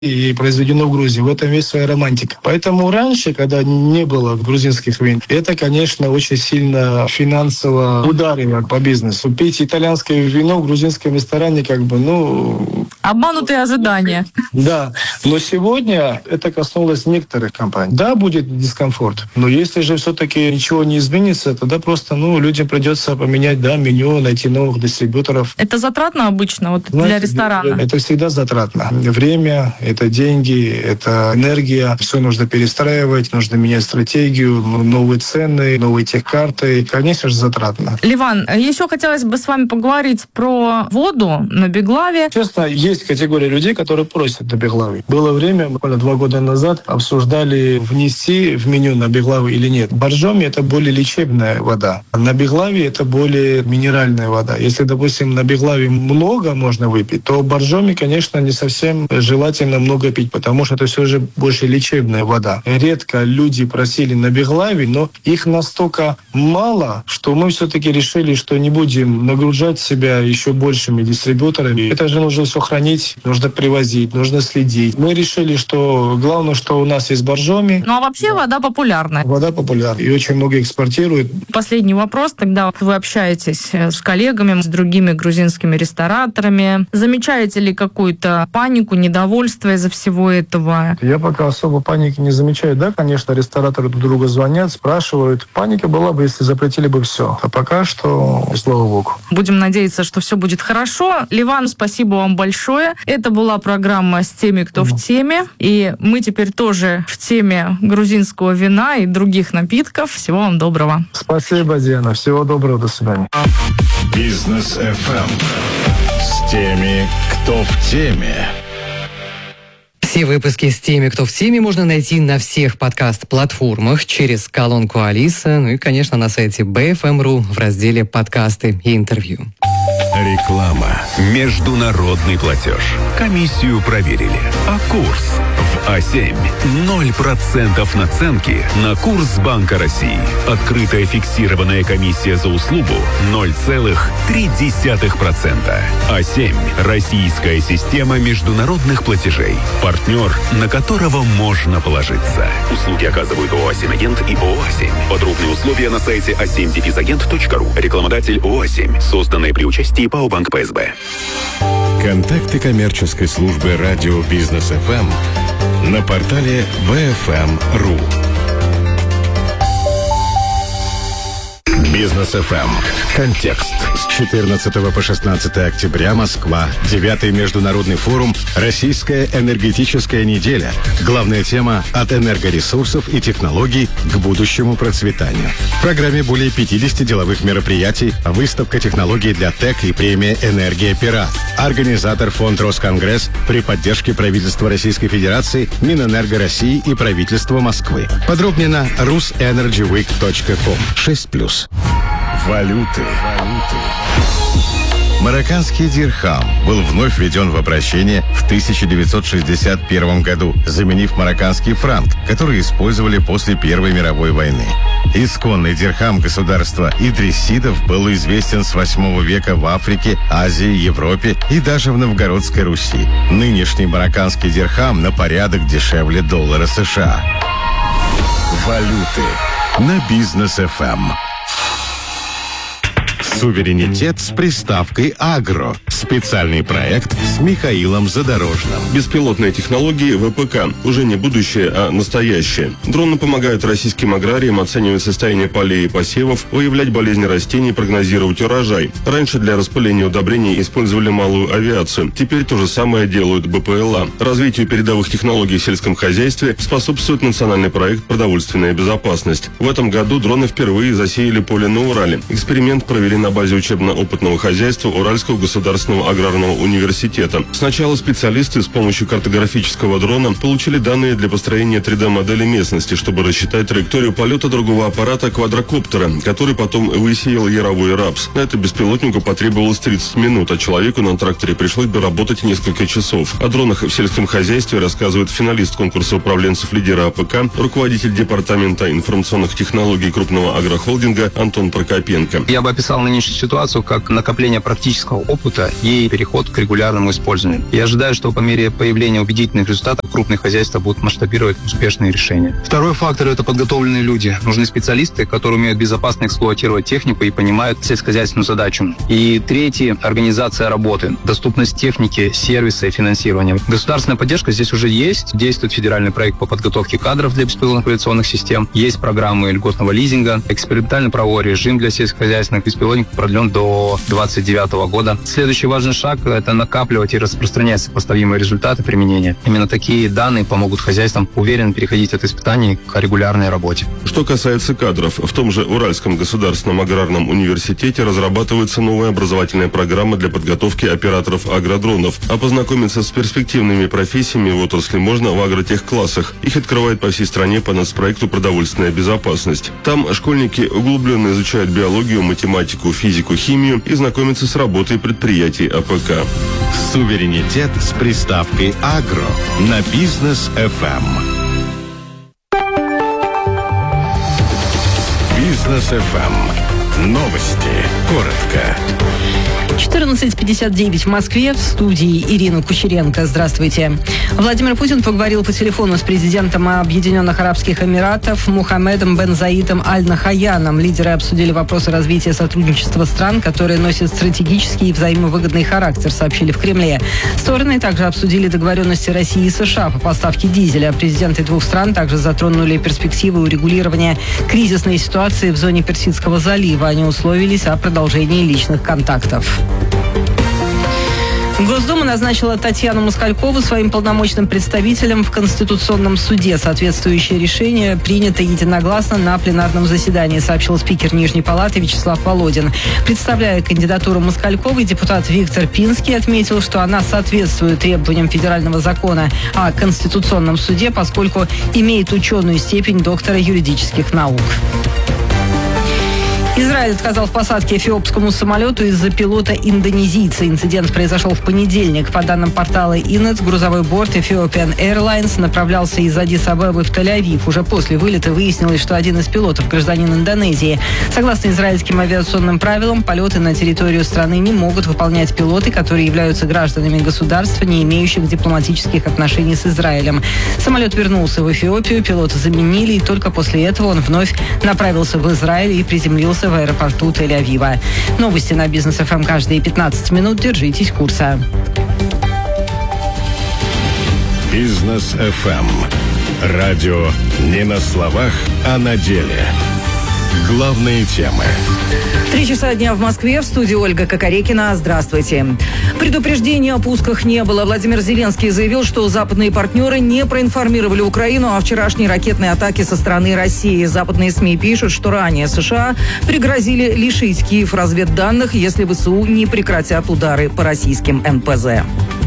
и произведено в Грузии. В этом есть своя романтика. Поэтому раньше, когда не было грузинских вин, это, конечно, очень сильно финансово ударило по бизнесу. Пить итальянское вино в грузинском ресторане обманутые ожидания. Да, но сегодня это коснулось некоторых компаний. Да, будет дискомфорт, но если же все-таки ничего не изменится, тогда просто людям придется поменять меню, найти новых дистрибьюторов. Это затратно обычно для ресторана? Это всегда затратно. Время, это деньги, это энергия. Все нужно перестраивать, нужно менять стратегию, новые цены, новые техкарты. Конечно же, затратно. Ливан, еще хотелось бы с вами поговорить про воду на Беглаве. Честно, есть категория людей, которые просят на Беглаве. Было время, буквально 2 года назад, обсуждали, внести в меню на Беглаву или нет. Боржоми — это более лечебная вода. На Беглаве это более минеральная вода. Если, допустим, на Беглаве много можно выпить, то боржоми, конечно, не совсем желательно много пить, потому что это все же больше лечебная вода. Редко люди просили на Беглаве, но их настолько мало, что мы все-таки решили, что не будем нагружать себя еще большими дистрибьюторами. Это же нужно все хранить, нужно привозить, нужно следить. Мы решили, что главное, что у нас есть боржоми. А вообще вода популярная. Вода популярна и очень много экспортируют. Последний вопрос. Тогда вы общаетесь с коллегами, с другими грузинскими рестораторами. Замечаете ли какую-то панику, недовольство из-за всего этого? Я пока особо паники не замечаю. Да, конечно, рестораторы друг друга звонят, спрашивают. Паника была бы, если запретили бы все. А пока что, слава богу. Будем надеяться, что все будет хорошо. Ливан, спасибо вам большое. Это была программа «С теми, кто в теме». И мы теперь тоже в теме грузинского вина и других напитков. Всего вам доброго. Спасибо, Диана. Всего доброго. До свидания. Бизнес FM. С теми, кто в теме. Все выпуски с теми, кто в теме, можно найти на всех подкаст-платформах через колонку Алиса, и, конечно, на сайте BFM.ru в разделе «Подкасты и интервью». Реклама. Международный платеж. Комиссию проверили. А курс в А7. 0% наценки на курс Банка России. Открытая фиксированная комиссия за услугу 0,3%. А7. Российская система международных платежей. Партнер, на которого можно положиться. Услуги оказывают ООО «А7-агент» и ООО «А7». Подробные условия на сайте a7-agent.ru. Рекламодатель ООО «А7». Созданное при участии ПАО «Банк ПСБ». Контакты коммерческой службы радио Бизнес FM на портале BFM.ru. Бизнес FM. Контекст. С 14 по 16 октября Москва. 9-й международный форум «Российская энергетическая неделя». Главная тема – от энергоресурсов и технологий к будущему процветанию. В программе более 50 деловых мероприятий, выставка технологий для ТЭК и премия «Энергия Пират». Организатор фонд «Росконгресс» при поддержке правительства Российской Федерации, Минэнерго России и правительства Москвы. Подробнее на rusenergyweek.com. 6+. Валюты. Марокканский дирхам был вновь введен в обращение в 1961 году, заменив марокканский франк, который использовали после Первой мировой войны. Исконный дирхам государства идрисидов был известен с 8 века в Африке, Азии, Европе и даже в Новгородской Руси. Нынешний марокканский дирхам на порядок дешевле доллара США. Валюты на Бизнес FM. Суверенитет с приставкой «Агро». Специальный проект с Михаилом Задорожным. Беспилотные технологии ВПК. Уже не будущее, а настоящее. Дроны помогают российским аграриям оценивать состояние полей и посевов, выявлять болезни растений, прогнозировать урожай. Раньше для распыления удобрений использовали малую авиацию. Теперь то же самое делают БПЛА. Развитию передовых технологий в сельском хозяйстве способствует национальный проект «Продовольственная безопасность». В этом году дроны впервые засеяли поле на Урале. Эксперимент провели на базе учебно-опытного хозяйства Уральского государственного аграрного университета. Сначала специалисты с помощью картографического дрона получили данные для построения 3D-модели местности, чтобы рассчитать траекторию полета другого аппарата квадрокоптера, который потом высеял яровой рапс. На это беспилотнику потребовалось 30 минут, а человеку на тракторе пришлось бы работать несколько часов. О дронах в сельском хозяйстве рассказывает финалист конкурса управленцев лидера АПК, руководитель департамента информационных технологий крупного агрохолдинга Антон Прокопенко. Я бы описал нынешнюю ситуацию как накопление практического опыта и переход к регулярному использованию. Я ожидаю, что по мере появления убедительных результатов крупные хозяйства будут масштабировать успешные решения. Второй фактор – это подготовленные люди. Нужны специалисты, которые умеют безопасно эксплуатировать технику и понимают сельскохозяйственную задачу. И третий – организация работы, доступность техники, сервиса и финансирования. Государственная поддержка здесь уже есть. Действует федеральный проект по подготовке кадров для беспилотных авиационных систем. Есть программы льготного лизинга. Экспериментально-правовой режим для сельскохозяйственных беспилотников продлен до 2029 года. Следующий важный шаг – это накапливать и распространять сопоставимые результаты применения. Именно такие данные помогут хозяйствам уверенно переходить от испытаний к регулярной работе. Что касается кадров, в том же Уральском государственном аграрном университете разрабатывается новая образовательная программа для подготовки операторов агродронов. А познакомиться с перспективными профессиями в отрасли можно в агротехклассах. Их открывает по всей стране по нацпроекту «Продовольственная безопасность». Там школьники углубленно изучают биологию, математику, физику, химию и знакомятся с работой предприятий АПК. Суверенитет с приставкой «Агро» на Бизнес FM. Бизнес FM. Новости. Коротко. 14:59 в Москве. В студии Ирина Кучеренко. Здравствуйте. Владимир Путин поговорил по телефону с президентом Объединенных Арабских Эмиратов Мухаммедом бен Заидом Аль-Нахаяном. Лидеры обсудили вопросы развития сотрудничества стран, которые носят стратегический и взаимовыгодный характер, сообщили в Кремле. Стороны также обсудили договоренности России и США по поставке дизеля. Президенты двух стран также затронули перспективы урегулирования кризисной ситуации в зоне Персидского залива. Они условились о продолжении личных контактов. Госдума назначила Татьяну Москалькову своим полномочным представителем в Конституционном суде. Соответствующее решение принято единогласно на пленарном заседании, сообщил спикер Нижней палаты Вячеслав Володин. Представляя кандидатуру Москальковой, депутат Виктор Пинский отметил, что она соответствует требованиям федерального закона о Конституционном суде, поскольку имеет ученую степень доктора юридических наук. Израиль отказал в посадке эфиопскому самолету из-за пилота-индонезийца. Инцидент произошел в понедельник. По данным портала Инет, грузовой борт Ethiopian Airlines направлялся из Аддис-Абебы в Тель-Авив. Уже после вылета выяснилось, что один из пилотов – гражданин Индонезии. Согласно израильским авиационным правилам, полеты на территорию страны не могут выполнять пилоты, которые являются гражданами государства, не имеющих дипломатических отношений с Израилем. Самолет вернулся в Эфиопию, пилота заменили, и только после этого он вновь направился в Израиль и приземлился в аэропорту Тель-Авива. Новости на Бизнес ФМ каждые 15 минут. Держитесь курса. Бизнес FM. Радио не на словах, а на деле. Главные темы. 3 часа дня в Москве. В студии Ольга Кокорекина. Здравствуйте. Предупреждений о пусках не было. Владимир Зеленский заявил, что западные партнеры не проинформировали Украину о вчерашней ракетной атаке со стороны России. Западные СМИ пишут, что ранее США пригрозили лишить Киев разведданных, если ВСУ не прекратят удары по российским НПЗ.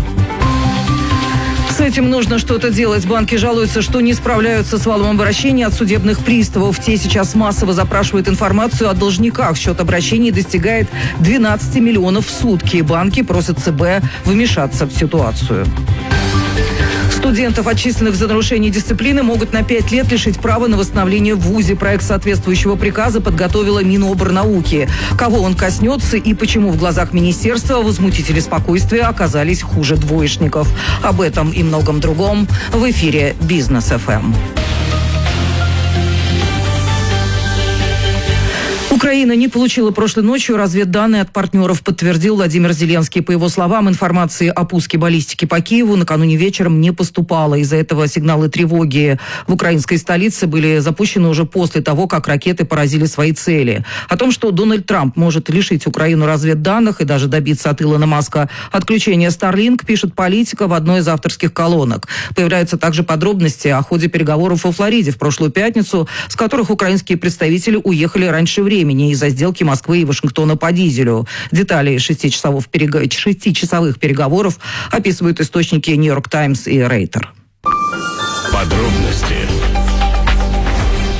С этим нужно что-то делать. Банки жалуются, что не справляются с валом обращений от судебных приставов. Те сейчас массово запрашивают информацию о должниках. Счет обращений достигает 12 миллионов в сутки. Банки просят ЦБ вмешаться в ситуацию. Студентов, отчисленных за нарушение дисциплины, могут на 5 лет лишить права на восстановление в ВУЗе. Проект соответствующего приказа подготовила Минобрнауки. Кого он коснется и почему в глазах министерства возмутители спокойствия оказались хуже двоечников. Об этом и многом другом в эфире Бизнес ФМ. Украина не получила прошлой ночью разведданные от партнеров, подтвердил Владимир Зеленский. По его словам, информации о пуске баллистики по Киеву накануне вечером не поступало. Из-за этого сигналы тревоги в украинской столице были запущены уже после того, как ракеты поразили свои цели. О том, что Дональд Трамп может лишить Украину разведданных и даже добиться от Илона Маска отключения Starlink, пишет Политика в одной из авторских колонок. Появляются также подробности о ходе переговоров во Флориде в прошлую пятницу, с которых украинские представители уехали раньше времени из-за сделки Москвы и Вашингтона по дизелю. Детали 6-часовых переговоров описывают источники Нью-Йорк Таймс и Рейтер. Подробности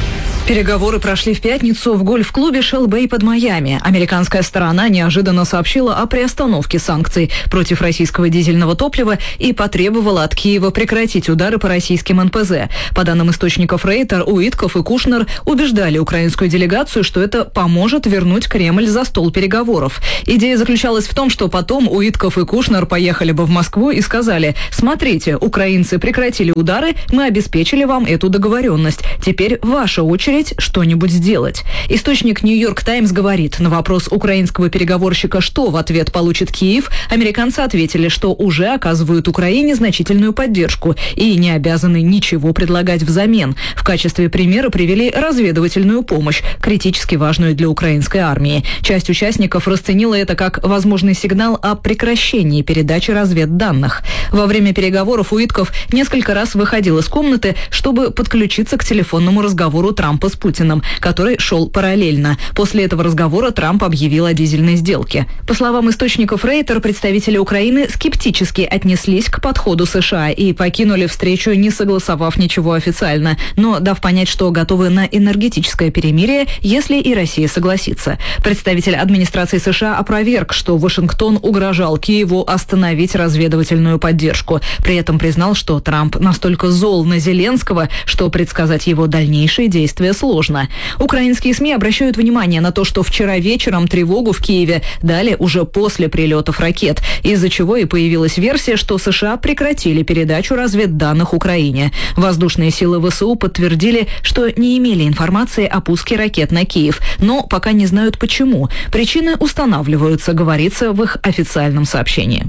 Переговоры прошли в пятницу в гольф-клубе Shell Bay под Майами. Американская сторона неожиданно сообщила о приостановке санкций против российского дизельного топлива и потребовала от Киева прекратить удары по российским НПЗ. По данным источников Рейтер, Уитков и Кушнер убеждали украинскую делегацию, что это поможет вернуть Кремль за стол переговоров. Идея заключалась в том, что потом Уитков и Кушнер поехали бы в Москву и сказали: «Смотрите, украинцы прекратили удары, мы обеспечили вам эту договоренность. Теперь ваша очередь что-нибудь сделать». Источник «Нью-Йорк Таймс» говорит, на вопрос украинского переговорщика, что в ответ получит Киев, американцы ответили, что уже оказывают Украине значительную поддержку и не обязаны ничего предлагать взамен. В качестве примера привели разведывательную помощь, критически важную для украинской армии. Часть участников расценила это как возможный сигнал о прекращении передачи разведданных. Во время переговоров Уитков несколько раз выходил из комнаты, чтобы подключиться к телефонному разговору Трампа с Путиным, который шел параллельно. После этого разговора Трамп объявил о дизельной сделке. По словам источников Рейтер, представители Украины скептически отнеслись к подходу США и покинули встречу, не согласовав ничего официально, но дав понять, что готовы на энергетическое перемирие, если и Россия согласится. Представитель администрации США опроверг, что Вашингтон угрожал Киеву остановить разведывательную поддержку. При этом признал, что Трамп настолько зол на Зеленского, что предсказать его дальнейшие действия сложно. Украинские СМИ обращают внимание на то, что вчера вечером тревогу в Киеве дали уже после прилетов ракет, из-за чего и появилась версия, что США прекратили передачу разведданных Украине. Воздушные силы ВСУ подтвердили, что не имели информации о пуске ракет на Киев, но пока не знают почему. Причины устанавливаются, говорится в их официальном сообщении.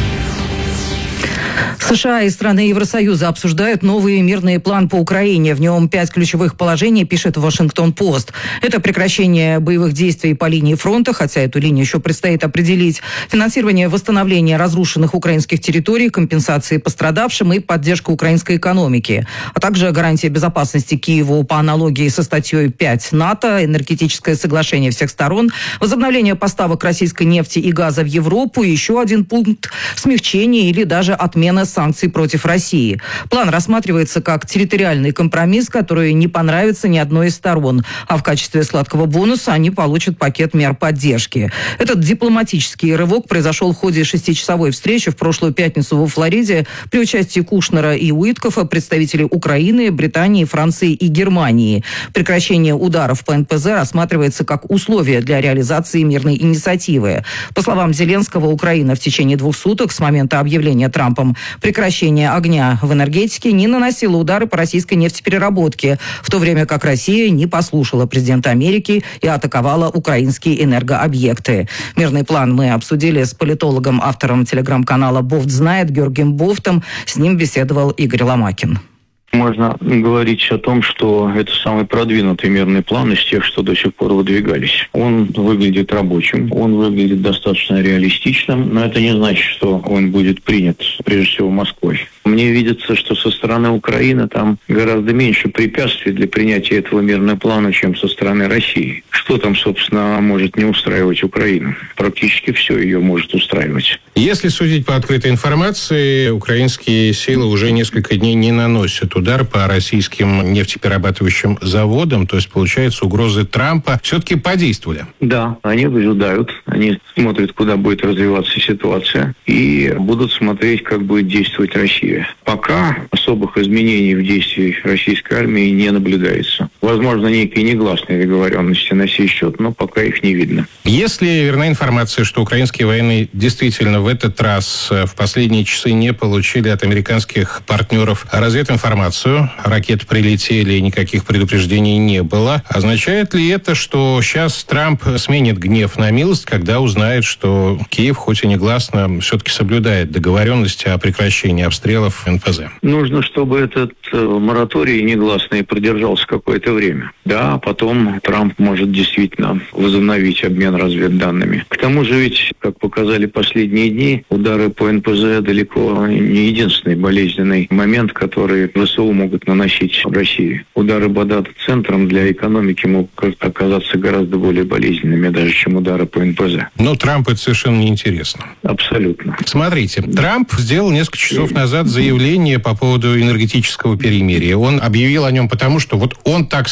США и страны Евросоюза обсуждают новый мирный план по Украине. В нем 5 ключевых положений, пишет Вашингтон-Пост. Это прекращение боевых действий по линии фронта, хотя эту линию еще предстоит определить, финансирование восстановления разрушенных украинских территорий, компенсации пострадавшим и поддержка украинской экономики, а также гарантия безопасности Киеву по аналогии со статьей 5 НАТО, энергетическое соглашение всех сторон, возобновление поставок российской нефти и газа в Европу, и еще один пункт – смягчение или даже отмена санкций против России. План рассматривается как территориальный компромисс, который не понравится ни одной из сторон, а в качестве сладкого бонуса они получат пакет мер поддержки. Этот дипломатический рывок произошел в ходе 6-часовой встречи в прошлую пятницу во Флориде при участии Кушнера и Уиткофа, представителей Украины, Британии, Франции и Германии. Прекращение ударов по НПЗ рассматривается как условие для реализации мирной инициативы. По словам Зеленского, Украина в течение 2 суток с момента объявления Трампом прекращения огня в энергетике не наносила удары по российской нефтепереработке, в то время как Россия не послушала президента Америки и атаковала украинские энергообъекты. Мирный план мы обсудили с политологом, автором телеграм-канала «Бофт знает» Георгием Бофтом. С ним беседовал Игорь Ломакин. Можно говорить о том, что это самый продвинутый мирный план из тех, что до сих пор выдвигались. Он выглядит рабочим, он выглядит достаточно реалистичным, но это не значит, что он будет принят, прежде всего, Москвой. Мне видится, что со стороны Украины там гораздо меньше препятствий для принятия этого мирного плана, чем со стороны России. Что там, собственно, может не устраивать Украину? Практически все ее может устраивать. Если судить по открытой информации, украинские силы уже несколько дней не наносят удар по российским нефтеперерабатывающим заводам, то есть, получается, угрозы Трампа все-таки подействовали. Да, они выжидают, они смотрят, куда будет развиваться ситуация, и будут смотреть, как будет действовать Россия. Пока особых изменений в действии российской армии не наблюдается. Возможно, некие негласные договоренности на сей счет, но пока их не видно. Если верна информация, что украинские военные действительно в этот раз в последние часы не получили от американских партнеров развединформацию, ракеты прилетели, никаких предупреждений не было, означает ли это, что сейчас Трамп сменит гнев на милость, когда узнает, что Киев, хоть и негласно, все-таки соблюдает договоренности о прекращении обстрелов НПЗ? Нужно, чтобы этот мораторий негласный продержался какое-то время. Да, потом Трамп может действительно возобновить обмен разведданными. К тому же ведь, как показали последние дни, удары по НПЗ далеко не единственный болезненный момент, который ВСУ могут наносить в России. Удары по дата-центрам для экономики могут оказаться гораздо более болезненными, даже чем удары по НПЗ. Но Трампу это совершенно неинтересно. Абсолютно. Смотрите, Трамп сделал несколько часов назад заявление по поводу энергетического перемирия. Он объявил о нем потому, что вот он так сказал,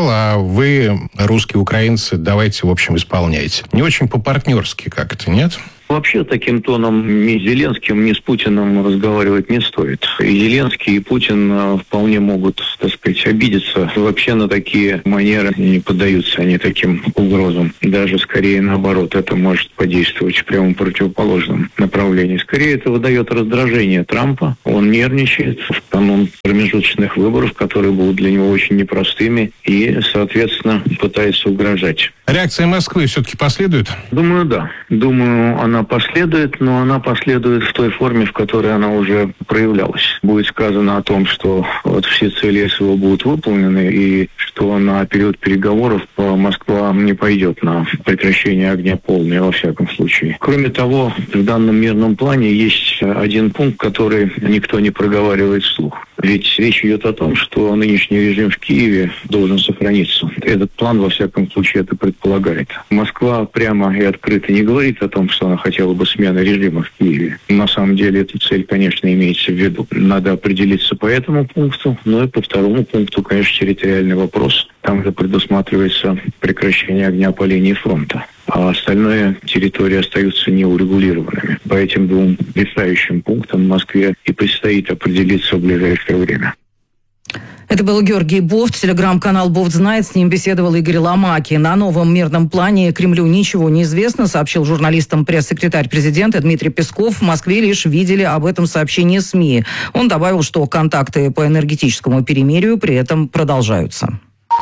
сказал, а вы, русские украинцы, давайте, в общем, исполняйте. Не очень по-партнерски как-то, нет? Вообще таким тоном ни с Зеленским, ни с Путиным разговаривать не стоит. И Зеленский, и Путин вполне могут, так сказать, обидеться. Вообще на такие манеры не поддаются они таким угрозам. Даже скорее наоборот, это может подействовать в прямо противоположном направлении. Скорее это выдает раздражение Трампа. Он нервничает в канун промежуточных выборов, которые будут для него очень непростыми, и, соответственно, пытается угрожать. Реакция Москвы все-таки последует? Думаю, да. Думаю, она последует, но она последует в той форме, в которой она уже проявлялась. Будет сказано о том, что вот все цели СВО будут выполнены, и что на период переговоров Москва не пойдет на прекращение огня полное, во всяком случае. Кроме того, в данном мирном плане есть один пункт, который никто не проговаривает вслух. Ведь речь идет о том, что нынешний режим в Киеве должен сохраниться. Этот план, во всяком случае, это предполагает. Москва прямо и открыто не говорит о том, что она хотела бы смены режима в Киеве. На самом деле, эта цель, конечно, имеется в виду. Надо определиться по этому пункту, но и по второму пункту, конечно, территориальный вопрос. Там же предусматривается прекращение огня по линии фронта. А остальные территории остаются неурегулированными. По этим двум решающим пунктам Москве и предстоит определиться в ближайшее время. Это был Георгий Бофт, телеграм-канал «Бофт знает». С ним беседовал Игорь Ломаки. На новом мирном плане Кремлю ничего не известно, сообщил журналистам пресс-секретарь президента Дмитрий Песков. В Москве лишь видели об этом сообщение СМИ. Он добавил, что контакты по энергетическому перемирию при этом продолжаются.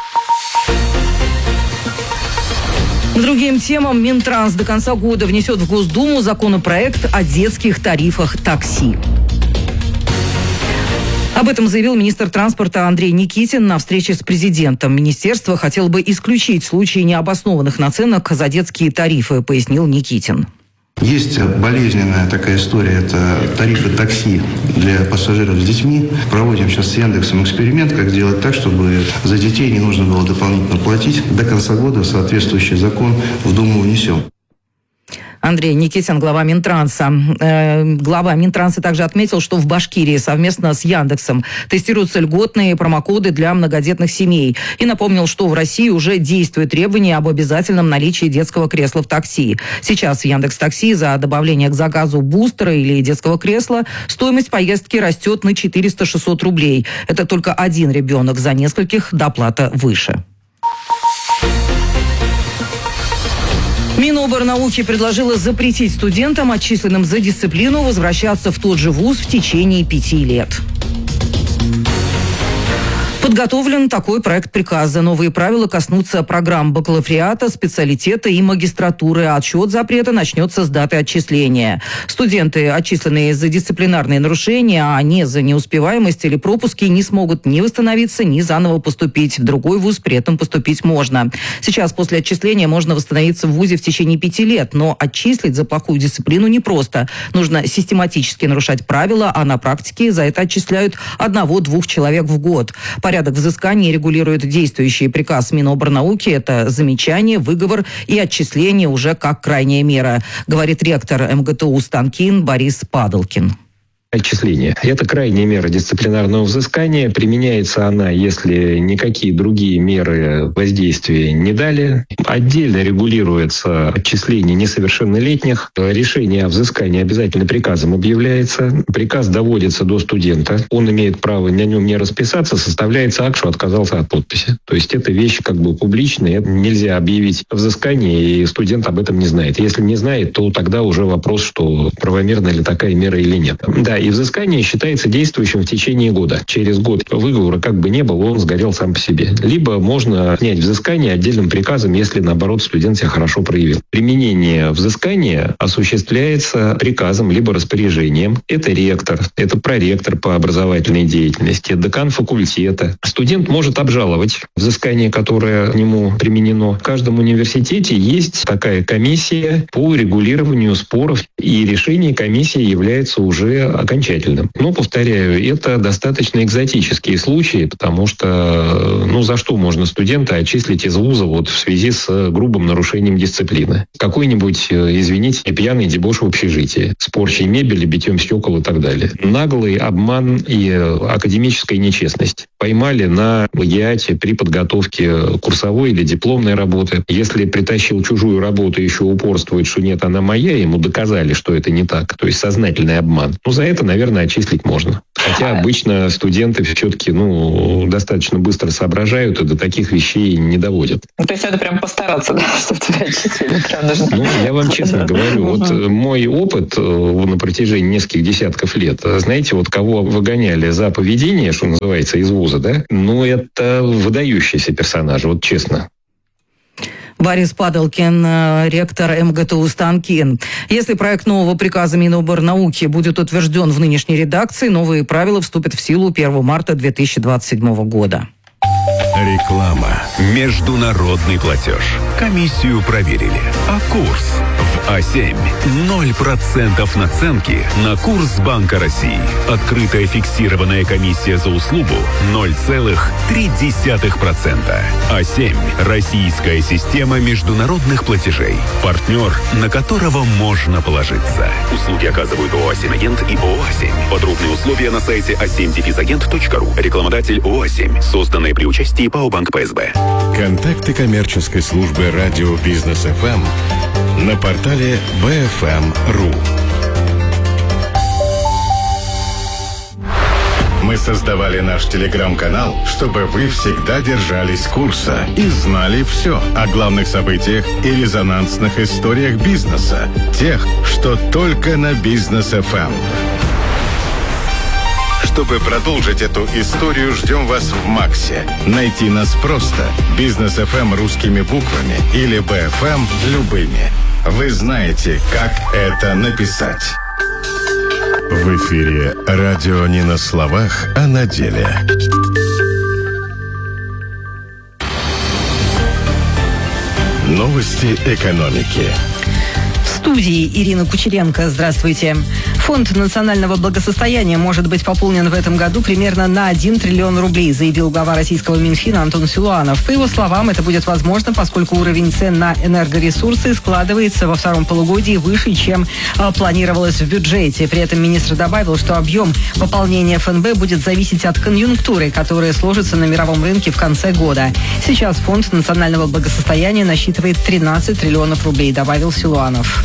К другим темам Минтранс до конца года внесет в Госдуму законопроект о детских тарифах такси. Об этом заявил министр транспорта Андрей Никитин на встрече с президентом. Министерство хотело бы исключить случаи необоснованных наценок за детские тарифы, пояснил Никитин. Есть болезненная такая история, это тарифы такси для пассажиров с детьми. Проводим сейчас с Яндексом эксперимент, как сделать так, чтобы за детей не нужно было дополнительно платить. До конца года соответствующий закон в Думу внесем. Андрей Никитин, глава Минтранса. Глава Минтранса также отметил, что в Башкирии совместно с Яндексом тестируются льготные промокоды для многодетных семей. И напомнил, что в России уже действует требование об обязательном наличии детского кресла в такси. Сейчас в Яндекс.Такси за добавление к заказу бустера или детского кресла стоимость поездки растет на 400-600 рублей. Это только один ребенок, за нескольких доплата выше. Миноборнауки предложила запретить студентам, отчисленным за дисциплину, возвращаться в тот же вуз в течение 5 лет. Подготовлен такой проект приказа. Новые правила коснутся программ бакалавриата, специалитета и магистратуры. Отсчет запрета начнется с даты отчисления. Студенты, отчисленные за дисциплинарные нарушения, а не за неуспеваемость или пропуски, не смогут ни восстановиться, ни заново поступить. В другой вуз при этом поступить можно. Сейчас после отчисления можно восстановиться в вузе в течение 5 лет, но отчислить за плохую дисциплину непросто. Нужно систематически нарушать правила, а на практике за это отчисляют 1-2 человек в год. Порядок взыскания регулирует действующий приказ Миноборнауки. Это замечание, выговор и отчисление уже как крайняя мера, говорит ректор МГТУ Станкин Борис Падалкин. Отчисление. Это крайняя мера дисциплинарного взыскания. Применяется она, если никакие другие меры воздействия не дали. Отдельно регулируется отчисление несовершеннолетних. Решение о взыскании обязательно приказом объявляется. Приказ доводится до студента. Он имеет право на нем не расписаться. Составляется акт, что отказался от подписи. То есть это вещь как бы публичная. Нельзя объявить взыскание, и студент об этом не знает. Если не знает, то тогда уже вопрос, что правомерна ли такая мера или нет. Да, и взыскание считается действующим в течение года. Через год выговора как бы не было, он сгорел сам по себе. Либо можно снять взыскание отдельным приказом, если, наоборот, студент себя хорошо проявил. Применение взыскания осуществляется приказом либо распоряжением. Это ректор, это проректор по образовательной деятельности, декан факультета. Студент может обжаловать взыскание, которое к нему применено. В каждом университете есть такая комиссия по регулированию споров, и решение комиссии является уже окончательным. Но, повторяю, это достаточно экзотические случаи, потому что, за что можно студента отчислить из вуза в связи с грубым нарушением дисциплины? Какой-нибудь, извините, пьяный дебош в общежитии, с порчей мебели, битьем стекол и так далее. Наглый обман и академическая нечестность. поймали на плагиате при подготовке курсовой или дипломной работы. Если притащил чужую работу и еще упорствует, что нет, она моя, ему доказали, что это не так. То есть сознательный обман. За это, наверное, отчислить можно. Хотя обычно студенты все-таки, достаточно быстро соображают и до таких вещей не доводят. То есть надо прям постараться, да, чтобы тебя отчислили. Прям нужно... Я вам честно говорю, мой опыт на протяжении нескольких десятков лет, знаете, кого выгоняли за поведение, что называется, из вуза, да? Это выдающийся персонаж, честно. Борис Падалкин, ректор МГТУ «Станкин». Если проект нового приказа Миноборнауки будет утвержден в нынешней редакции, новые правила вступят в силу 1 марта 2027 года. Реклама. Международный платеж. Комиссию проверили. А курс? В А7. 0% наценки на курс Банка России. Открытая фиксированная комиссия за услугу 0,3%. А7. Российская система международных платежей. Партнер, на которого можно положиться. Услуги оказывают ООО «А7 Агент» и ООО «А7». Подробные условия на сайте a7-агент.ру. Рекламодатель ООО «А7». Созданные при участии ПАО «Банк ПСБ». Контакты коммерческой службы радио «Бизнес ФМ» на портале bfm.ru. Мы создавали наш телеграм-канал, чтобы вы всегда держались курса и знали все о главных событиях и резонансных историях бизнеса, тех, что только на Бизнес ФМ. Чтобы продолжить эту историю, ждем вас в Максе. Найти нас просто. Бизнес ФМ русскими буквами или БФМ любыми. Вы знаете, как это написать. В эфире радио не на словах, а на деле. Новости экономики. В студии Ирина Кучеренко. Здравствуйте. Фонд национального благосостояния может быть пополнен в этом году примерно на 1 триллион рублей, заявил глава российского Минфина Антон Силуанов. По его словам, это будет возможно, поскольку уровень цен на энергоресурсы складывается во втором полугодии выше, чем планировалось в бюджете. При этом министр добавил, что объем пополнения ФНБ будет зависеть от конъюнктуры, которая сложится на мировом рынке в конце года. Сейчас Фонд национального благосостояния насчитывает 13 триллионов рублей, добавил Силуанов.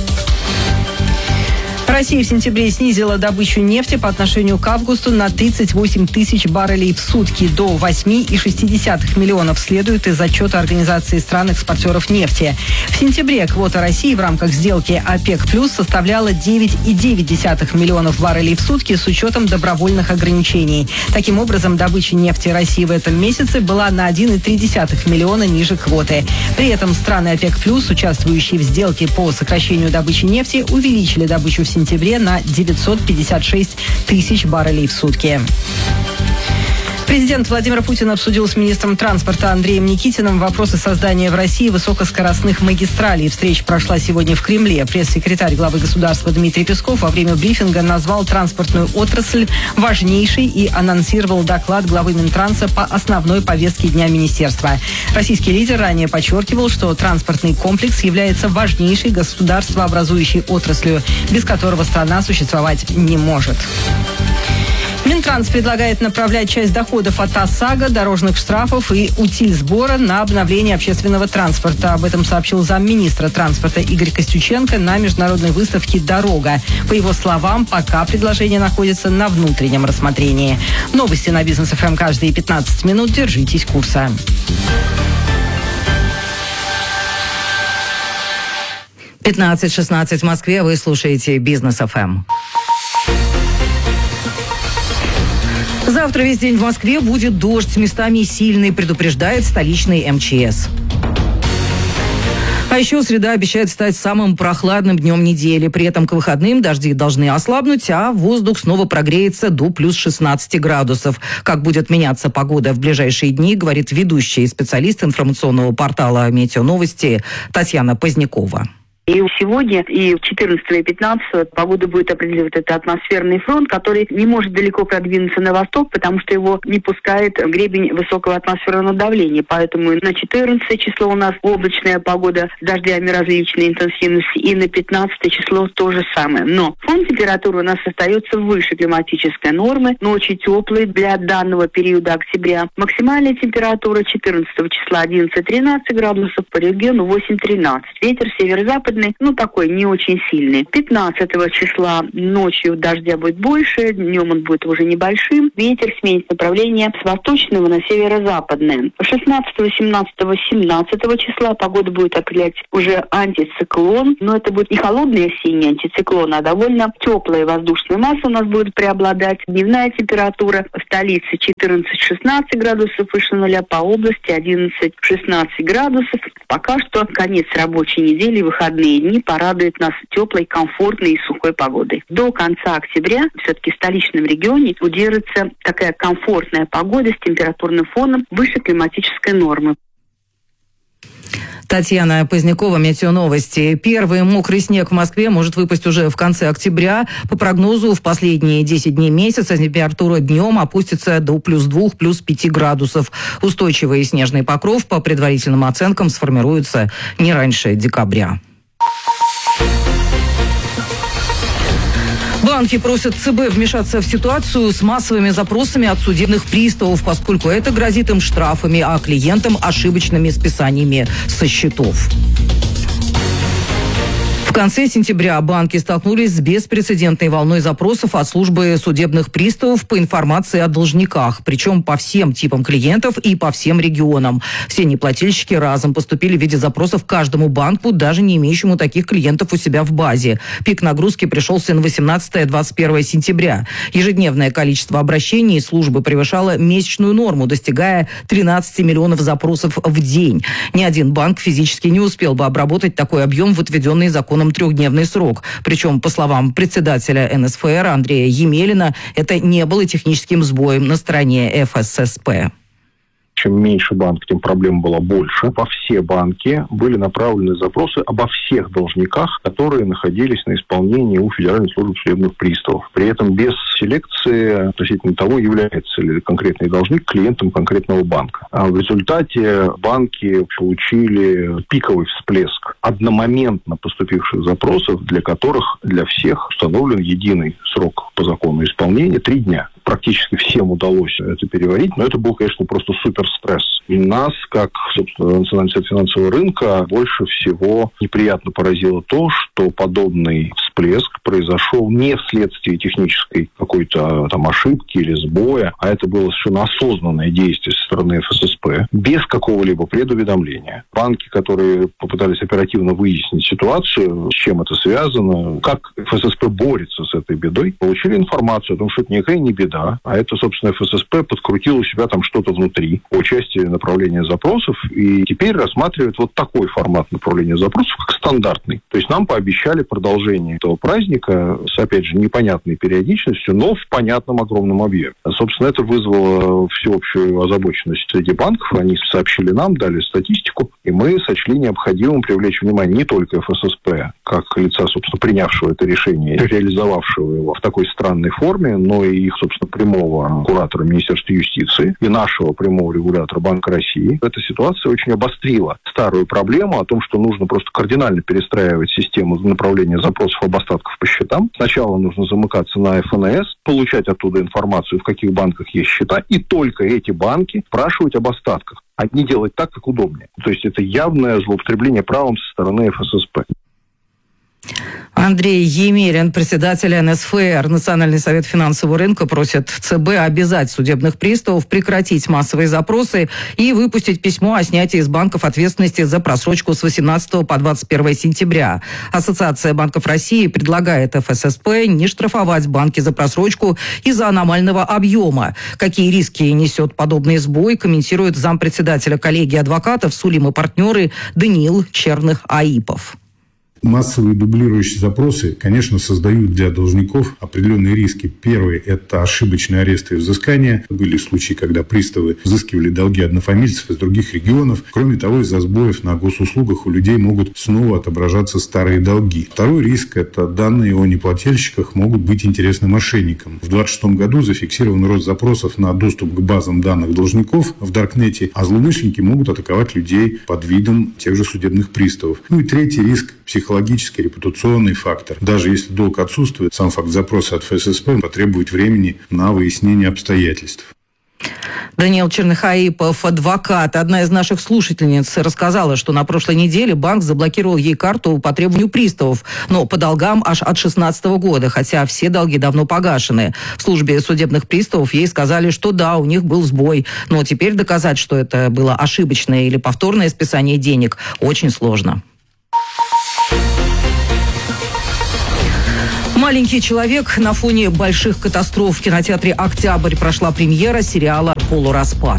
Россия в сентябре снизила добычу нефти по отношению к августу на 38 тысяч баррелей в сутки до 8,6 миллионов, следует из отчета Организации стран-экспортеров нефти. В сентябре квота России в рамках сделки ОПЕК+ составляла 9,9 миллионов баррелей в сутки с учетом добровольных ограничений. Таким образом, добыча нефти России в этом месяце была на 1,3 миллиона ниже квоты. При этом страны ОПЕК+, участвующие в сделке по сокращению добычи нефти, увеличили добычу в сентябре на 956 тысяч баррелей в сутки. Президент Владимир Путин обсудил с министром транспорта Андреем Никитиным вопросы создания в России высокоскоростных магистралей. Встреча прошла сегодня в Кремле. Пресс-секретарь главы государства Дмитрий Песков во время брифинга назвал транспортную отрасль важнейшей и анонсировал доклад главы Минтранса по основной повестке дня министерства. Российский лидер ранее подчеркивал, что транспортный комплекс является важнейшей государствообразующей отраслью, без которого страна существовать не может. Минтранс предлагает направлять часть доходов от ОСАГО, дорожных штрафов и утильсбора на обновление общественного транспорта. Об этом сообщил замминистра транспорта Игорь Костюченко на международной выставке «Дорога». По его словам, пока предложение находится на внутреннем рассмотрении. Новости на Бизнес ФМ каждые 15 минут. Держитесь курса. — 15:16 в Москве. Вы слушаете Бизнес ФМ. Завтра весь день в Москве будет дождь, местами сильный, предупреждает столичный МЧС. А еще среда обещает стать самым прохладным днем недели. При этом к выходным дожди должны ослабнуть, а воздух снова прогреется до плюс 16 градусов. Как будет меняться погода в ближайшие дни, говорит ведущий специалист информационного портала «Метеоновости» Татьяна Позднякова. И сегодня, и 14 и 15 погода будет определять этот атмосферный фронт, который не может далеко продвинуться на восток, потому что его не пускает гребень высокого атмосферного давления. Поэтому на 14 число у нас облачная погода с дождями различной интенсивности, и на 15 число то же самое. Но фон температуры у нас остается выше климатической нормы, ночи теплые для данного периода октября. Максимальная температура 14 числа 11-13 градусов, по региону 8-13. Ветер северо-западный, такой не очень сильный. 15 числа ночью дождя будет больше, днем он будет уже небольшим. Ветер сменит направление с восточного на северо-западное. 16, 17, 17 числа погода будет определять уже антициклон, но это будет не холодный осенний антициклон, а довольно теплая воздушная масса у нас будет преобладать. Дневная температура в столице 14-16 градусов выше нуля, по области 11-16 градусов. Пока что конец рабочей недели, выходные дни порадуют нас теплой, комфортной и сухой погодой. До конца октября все-таки в столичном регионе удержится такая комфортная погода с температурным фоном выше климатической нормы. Татьяна Позднякова, Метеоновости. Первый мокрый снег в Москве может выпасть уже в конце октября. По прогнозу, в последние 10 дней месяца температура днем опустится до +2, +5 градусов. Устойчивый снежный покров, по предварительным оценкам, сформируется не раньше декабря. Банки просят ЦБ вмешаться в ситуацию с массовыми запросами от судебных приставов, поскольку это грозит им штрафами, а клиентам ошибочными списаниями со счетов. В конце сентября банки столкнулись с беспрецедентной волной запросов от службы судебных приставов по информации о должниках, причем по всем типам клиентов и по всем регионам. Все неплательщики разом поступили в виде запросов каждому банку, даже не имеющему таких клиентов у себя в базе. Пик нагрузки пришелся на 18-21 сентября. Ежедневное количество обращений службы превышало месячную норму, достигая 13 миллионов запросов в день. Ни один банк физически не успел бы обработать такой объем в отведенный законом трехдневный срок. Причем, по словам председателя НСФР Андрея Емелина, это не было техническим сбоем на стороне ФССП. Чем меньше банк, тем проблем было больше. Во все банки были направлены запросы обо всех должниках, которые находились на исполнении у Федеральной службы судебных приставов. При этом без селекции относительно того, является ли конкретный должник клиентом конкретного банка. А в результате банки получили пиковый всплеск одномоментно поступивших запросов, для которых для всех установлен единый срок по закону исполнения 3 дня. Практически всем удалось это переварить, но это был, конечно, просто суперстресс. И нас, как, собственно, Национальный совет финансового рынка, больше всего неприятно поразило то, что подобный всплеск произошел не вследствие технической какой-то там ошибки или сбоя, а это было совершенно осознанное действие со стороны ФССП, без какого-либо предуведомления. Банки, которые попытались оперативно выяснить ситуацию, с чем это связано, как ФССП борется с этой бедой, получили информацию о том, что это никакая не беда, а это, собственно, ФССП подкрутил у себя там что-то внутри по части направления запросов, и теперь рассматривает вот такой формат направления запросов, как стандартный. То есть нам пообещали продолжение этого праздника с, опять же, непонятной периодичностью, но в понятном огромном объеме. Собственно, это вызвало всеобщую озабоченность среди банков. Они сообщили нам, дали статистику, и мы сочли необходимым привлечь внимание не только ФССП, как лица, собственно, принявшего это решение, реализовавшего его в такой странной форме, но и их, собственно, прямого куратора Министерства юстиции и нашего прямого регулятора Банка России. Эта ситуация очень обострила старую проблему о том, что нужно просто кардинально перестраивать систему направления запросов об остатках по счетам. Сначала нужно замыкаться на ФНС, получать оттуда информацию, в каких банках есть счета, и только эти банки спрашивать об остатках, а не делать так, как удобнее. То есть это явное злоупотребление правом со стороны ФССП. Андрей Емелин, председатель НСФР. Национальный совет финансового рынка просит ЦБ обязать судебных приставов прекратить массовые запросы и выпустить письмо о снятии из банков ответственности за просрочку с 18 по 21 сентября. Ассоциация банков России предлагает ФССП не штрафовать банки за просрочку из-за аномального объема. Какие риски несет подобный сбой, комментирует зампредседателя коллегии адвокатов «Сулим и партнеры» Даниил Черных-Аипов. Массовые дублирующие запросы, конечно, создают для должников определенные риски. Первый – это ошибочные аресты и взыскания. Были случаи, когда приставы взыскивали долги однофамильцев из других регионов. Кроме того, из-за сбоев на госуслугах у людей могут снова отображаться старые долги. Второй риск – это данные о неплательщиках могут быть интересны мошенникам. В 2026 году зафиксирован рост запросов на доступ к базам данных должников в Даркнете, а злоумышленники могут атаковать людей под видом тех же судебных приставов. Ну и третий риск – психологический, репутационный фактор. Даже если долг отсутствует, сам факт запроса от ФССП потребует времени на выяснение обстоятельств. Даниил Черныхаипов, адвокат. Одна из наших слушательниц рассказала, что на прошлой неделе банк заблокировал ей карту по требованию приставов, но по долгам аж от 2016 года, хотя все долги давно погашены. В службе судебных приставов ей сказали, что да, у них был сбой, но теперь доказать, что это было ошибочное или повторное списание денег, очень сложно. «Маленький человек» на фоне больших катастроф. В кинотеатре «Октябрь» прошла премьера сериала «Полураспад».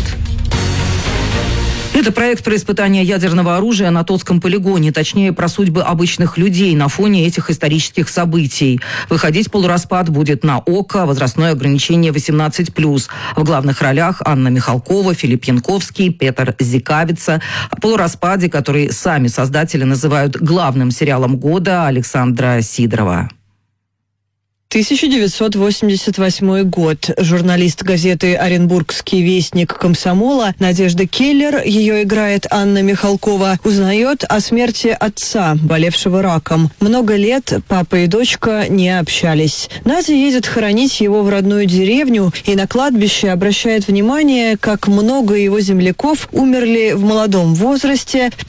Это проект про испытание ядерного оружия на Тотском полигоне, точнее, про судьбы обычных людей на фоне этих исторических событий. Выходить «Полураспад» будет на ОКО, возрастное ограничение 18+. В главных ролях Анна Михалкова, Филипп Янковский, Петр Зикавица. О «Полураспаде», который сами создатели называют главным сериалом года, Александра Сидорова. 1988 год. Журналист газеты «Оренбургский вестник Комсомола» Надежда Келлер, ее играет Анна Михалкова, узнает о смерти отца, болевшего раком. Много лет папа и дочка не общались. Надя едет хоронить его в родную деревню и на кладбище обращает внимание, как много его земляков умерли в молодом возрасте в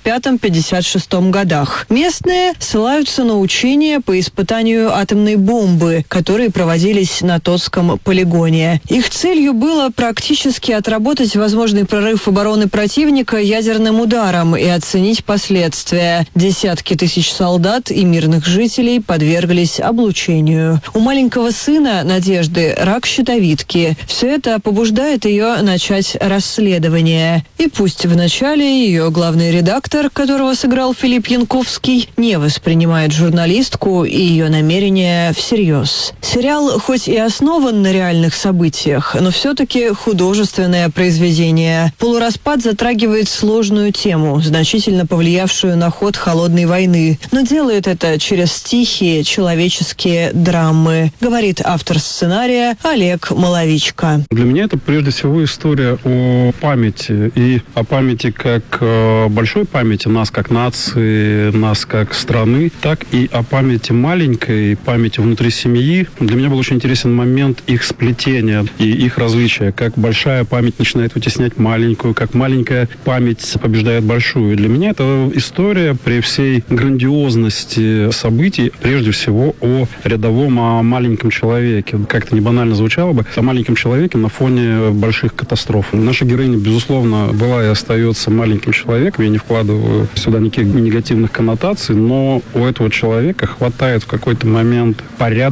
55-56 годах. Местные ссылаются на учения по испытанию атомной бомбы, которые проводились на Тотском полигоне. Их целью было практически отработать возможный прорыв обороны противника ядерным ударом и оценить последствия. Десятки тысяч солдат и мирных жителей подверглись облучению. У маленького сына Надежды рак щитовидки. Все это побуждает ее начать расследование. И пусть вначале ее главный редактор, которого сыграл Филипп Янковский, не воспринимает журналистку и ее намерения всерьез. Сериал хоть и основан на реальных событиях, но все-таки художественное произведение. «Полураспад» затрагивает сложную тему, значительно повлиявшую на ход холодной войны, но делает это через тихие человеческие драмы, говорит автор сценария Олег Маловичко. Для меня это прежде всего история о памяти, и о памяти как большой памяти нас как нации, нас как страны, так и о памяти маленькой, памяти внутри семьи. Для меня был очень интересен момент их сплетения и их различия. Как большая память начинает вытеснять маленькую, как маленькая память побеждает большую. И для меня это история при всей грандиозности событий, прежде всего о рядовом, о маленьком человеке. Как-то не банально звучало бы, о маленьком человеке на фоне больших катастроф. Наша героиня, безусловно, была и остается маленьким человеком. Я не вкладываю сюда никаких негативных коннотаций, но у этого человека хватает в какой-то момент порядочности,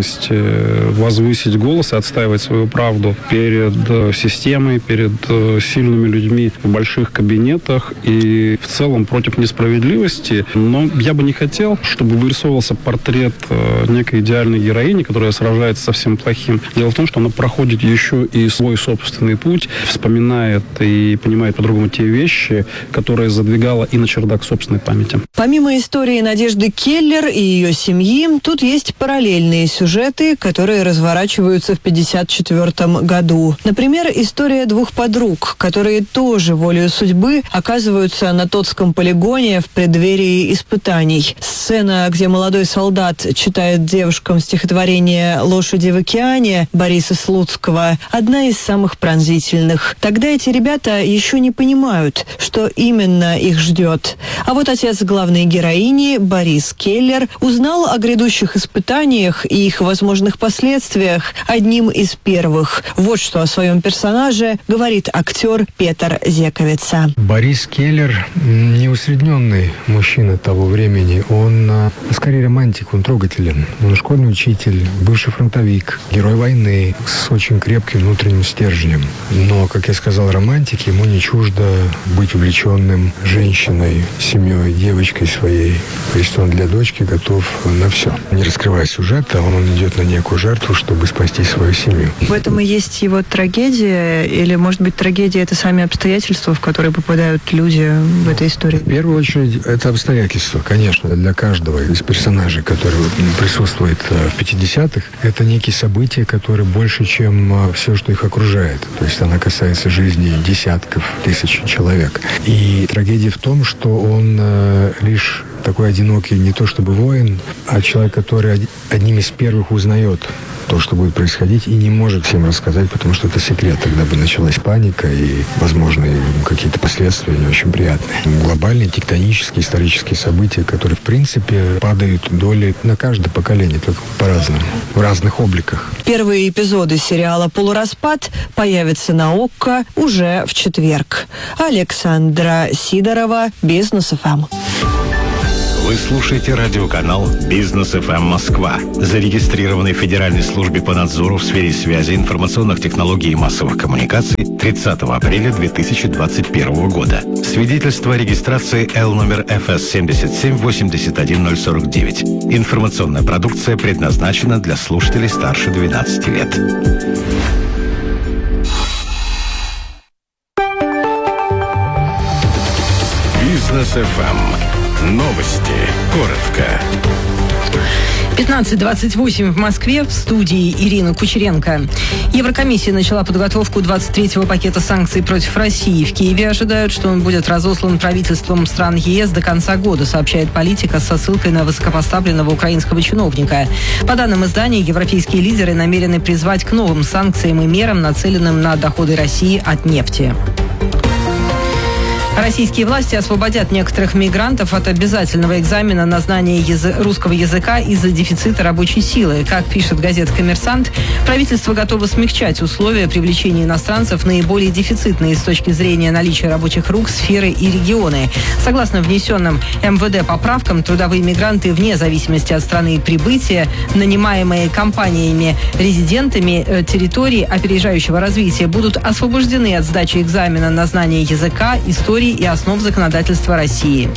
возвысить голос и отстаивать свою правду перед системой, перед сильными людьми в больших кабинетах и в целом против несправедливости. Но я бы не хотел, чтобы вырисовывался портрет некой идеальной героини, которая сражается со всем плохим. Дело в том, что она проходит еще и свой собственный путь, вспоминает и понимает по-другому те вещи, которые задвигала и на чердак собственной памяти. Помимо истории Надежды Келлер и ее семьи, тут есть параллельные сюжеты, которые разворачиваются в 1954 году. Например, история двух подруг, которые тоже волею судьбы оказываются на Тотском полигоне в преддверии испытаний. Сцена, где молодой солдат читает девушкам стихотворение «Лошади в океане» Бориса Слуцкого, одна из самых пронзительных. Тогда эти ребята еще не понимают, что именно их ждет. А вот отец главной героини, Борис Келлер, узнал о грядущих испытаниях преступлениях и их возможных последствиях одним из первых. Вот что о своем персонаже говорит актер Петр Зековица. Борис Келлер не усредненный мужчина того времени. Он скорее романтик, он трогателен. Он школьный учитель, бывший фронтовик, герой войны с очень крепким внутренним стержнем. Но, как я сказал, романтик, ему не чуждо быть увлеченным женщиной, семьей, девочкой своей. То есть он для дочки готов на все. Не раскрывая сюжета, он идет на некую жертву, чтобы спасти свою семью. В этом и есть его трагедия? Или, может быть, трагедия – это сами обстоятельства, в которые попадают люди в этой истории? В первую очередь, это обстоятельства, конечно, для каждого из персонажей, который присутствует в 50-х. Это некие события, которые больше, чем все, что их окружает. То есть она касается жизни десятков тысяч человек. И трагедия в том, что он лишь такой одинокий, не то чтобы воин, а человек, который одним из первых узнает то, что будет происходить, и не может всем рассказать, потому что это секрет. Тогда бы началась паника и, возможно, какие-то последствия не очень приятные. Глобальные, тектонические, исторические события, которые, в принципе, падают долей на каждое поколение, только по-разному, в разных обликах. Первые эпизоды сериала «Полураспад» появятся на ОККО уже в четверг. Александра Сидорова, Бизнес ФМ. Вы слушаете радиоканал «Бизнес ФМ Москва», зарегистрированный в Федеральной службе по надзору в сфере связи, информационных технологий и массовых коммуникаций 30 апреля 2021 года. Свидетельство о регистрации Л номер ФС 7781049. Информационная продукция предназначена для слушателей старше 12 лет. Бизнес ФМ. Новости. Коротко. 15:28 в Москве, в студии Ирина Кучеренко. Еврокомиссия начала подготовку 23-го пакета санкций против России. В Киеве ожидают, что он будет разослан правительством стран ЕС до конца года, сообщает Политика со ссылкой на высокопоставленного украинского чиновника. По данным издания, европейские лидеры намерены призвать к новым санкциям и мерам, нацеленным на доходы России от нефти. Российские власти освободят некоторых мигрантов от обязательного экзамена на знание русского языка из-за дефицита рабочей силы. Как пишет газета «Коммерсант», правительство готово смягчать условия привлечения иностранцев в наиболее дефицитные с точки зрения наличия рабочих рук сферы и регионы. Согласно внесенным МВД поправкам, трудовые мигранты вне зависимости от страны прибытия, нанимаемые компаниями резидентами территорий опережающего развития, будут освобождены от сдачи экзамена на знание языка, истории и основ законодательства России.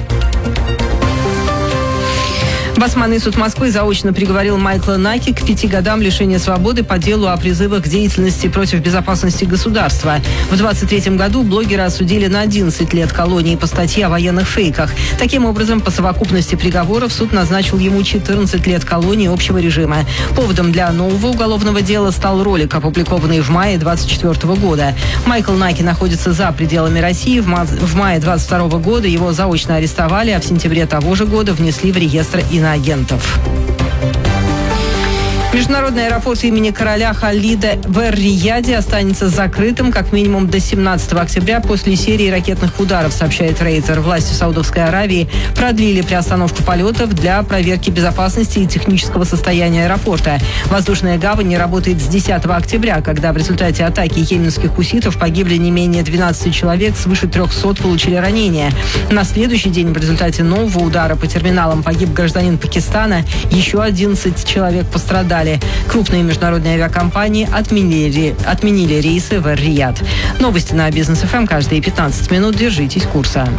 Басманный суд Москвы заочно приговорил Майкла Наки к 5 годам лишения свободы по делу о призывах к деятельности против безопасности государства. В 2023 году блогера осудили на 11 лет колонии по статье о военных фейках. Таким образом, по совокупности приговоров суд назначил ему 14 лет колонии общего режима. Поводом для нового уголовного дела стал ролик, опубликованный в мае 2024 года. Майкл Наки находится за пределами России. В мае 2022 года его заочно арестовали, а в сентябре того же года внесли в реестр иноагентов. Международный аэропорт имени короля Халида в Эр-Рияде останется закрытым как минимум до 17 октября после серии ракетных ударов, сообщает Рейтер. Власти Саудовской Аравии продлили приостановку полетов для проверки безопасности и технического состояния аэропорта. Воздушная гавань не работает с 10 октября, когда в результате атаки йеменских хуситов погибли не менее 12 человек, свыше 300 получили ранения. На следующий день в результате нового удара по терминалам погиб гражданин Пакистана, еще 11 человек пострадали. Крупные международные авиакомпании отменили рейсы в Эр-Рияд. Новости на Бизнес ФМ каждые 15 минут. Держитесь курса.